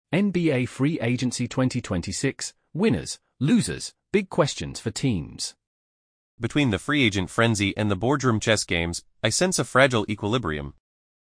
NBA Free Agency 2026, winners, losers, big questions for teams. Between the free agent frenzy and the boardroom chess games, I sense a fragile equilibrium.